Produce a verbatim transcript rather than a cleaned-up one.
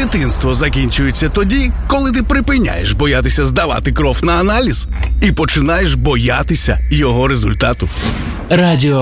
Дитинство закінчується тоді, коли ти припиняєш боятися здавати кров на аналіз і починаєш боятися його результату. Радіо